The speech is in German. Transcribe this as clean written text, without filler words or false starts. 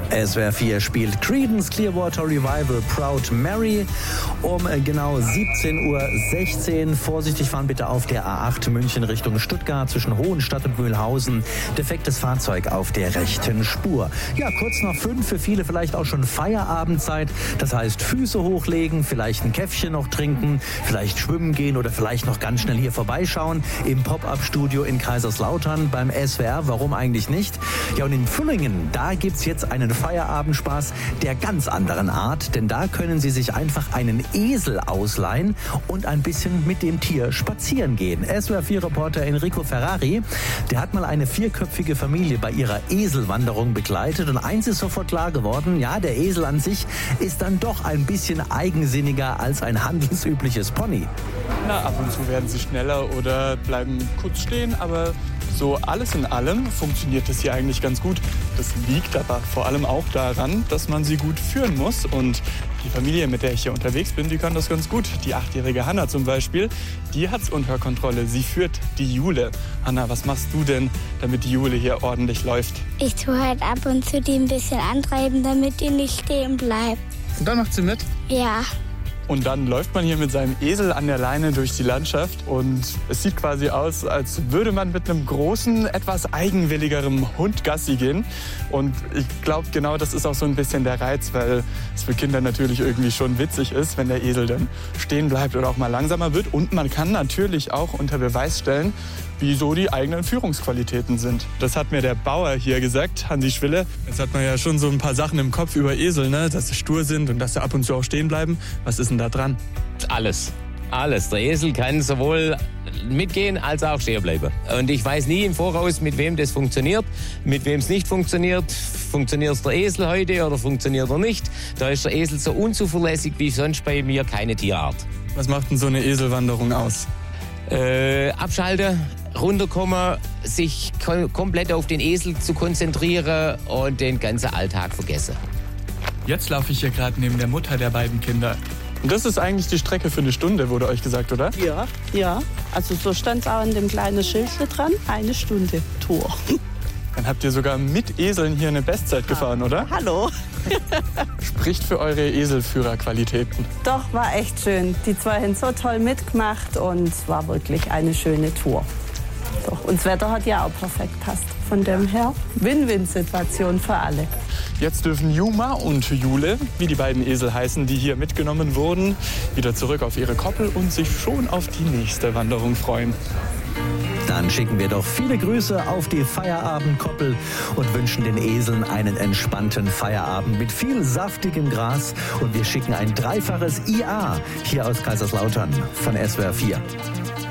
SWR 4 spielt Creedence Clearwater Revival Proud Mary um genau 17:16 Uhr. Vorsichtig fahren bitte auf der A8 München Richtung Stuttgart zwischen Hohenstadt und Mühlhausen. Defektes Fahrzeug auf der rechten Spur. Ja, kurz nach 5, für viele vielleicht auch schon Feierabendzeit. Das heißt, Füße hochlegen, vielleicht ein Käffchen noch trinken, vielleicht schwimmen gehen oder vielleicht noch ganz schnell hier vorbeischauen im Pop-Up-Studio in Kaiserslautern beim SWR. Warum eigentlich nicht? Ja, und in Vüllingen, da gibt's jetzt einen Feierabendspaß der ganz anderen Art, denn da können Sie sich einfach einen Esel ausleihen und ein bisschen mit dem Tier spazieren gehen. SWR4-Reporter Enrico Ferrari, der hat mal eine 4-köpfige Familie bei ihrer Eselwanderung begleitet und eins ist sofort klar geworden, ja, der Esel an sich ist dann doch ein bisschen eigensinniger als ein handelsübliches Pony. Na, ab und zu werden sie schneller oder bleiben kurz stehen, aber so alles in allem funktioniert es hier eigentlich ganz gut. Das liegt aber vor allem auch daran, dass man sie gut führen muss. Und die Familie, mit der ich hier unterwegs bin, die kann das ganz gut. Die 8-jährige Hanna zum Beispiel, die hat's unter Kontrolle. Sie führt die Jule. Hanna, was machst du denn, damit die Jule hier ordentlich läuft? Ich tue halt ab und zu die ein bisschen antreiben, damit die nicht stehen bleibt. Und dann macht sie mit? Ja. Und dann läuft man hier mit seinem Esel an der Leine durch die Landschaft und es sieht quasi aus, als würde man mit einem großen, etwas eigenwilligeren Hund Gassi gehen. Und ich glaube, genau das ist auch so ein bisschen der Reiz, weil es für Kinder natürlich irgendwie schon witzig ist, wenn der Esel dann stehen bleibt oder auch mal langsamer wird. Und man kann natürlich auch unter Beweis stellen, wie so die eigenen Führungsqualitäten sind. Das hat mir der Bauer hier gesagt, Hansi Schwille. Jetzt hat man ja schon so ein paar Sachen im Kopf über Esel, ne? Dass sie stur sind und dass sie ab und zu auch stehen bleiben. Was ist denn da dran? Alles. Alles. Der Esel kann sowohl mitgehen als auch stehen bleiben. Und ich weiß nie im Voraus, mit wem das funktioniert, mit wem es nicht funktioniert. Funktioniert der Esel heute oder funktioniert er nicht? Da ist der Esel so unzuverlässig wie sonst bei mir keine Tierart. Was macht denn so eine Eselwanderung aus? Abschalten, runterkommen, sich komplett auf den Esel zu konzentrieren und den ganzen Alltag vergessen. Jetzt laufe ich hier gerade neben der Mutter der beiden Kinder. Und das ist eigentlich die Strecke für eine Stunde, wurde euch gesagt, oder? Ja. Also so stand es auch an dem kleinen Schildchen dran. 1 Stunde Tour. Dann habt ihr sogar mit Eseln hier eine Bestzeit gefahren, oder? Hallo. Spricht für eure Eselführerqualitäten. Doch, war echt schön. Die 2 haben so toll mitgemacht und es war wirklich eine schöne Tour. Doch. Und das Wetter hat ja auch perfekt passt. Von dem her, Win-Win-Situation für alle. Jetzt dürfen Juma und Jule, wie die beiden Esel heißen, die hier mitgenommen wurden, wieder zurück auf ihre Koppel und sich schon auf die nächste Wanderung freuen. Dann schicken wir doch viele Grüße auf die Feierabendkoppel und wünschen den Eseln einen entspannten Feierabend mit viel saftigem Gras. Und wir schicken ein 3-faches IA hier aus Kaiserslautern von SWR 4.